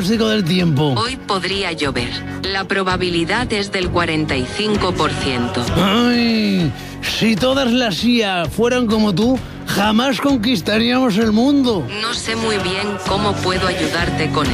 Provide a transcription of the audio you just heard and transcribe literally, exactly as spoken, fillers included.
pronóstico del tiempo? Hoy podría llover. La probabilidad es del cuarenta y cinco por ciento. Ay, si todas las I A fueran como tú, jamás conquistaríamos el mundo. No sé muy bien cómo puedo ayudarte con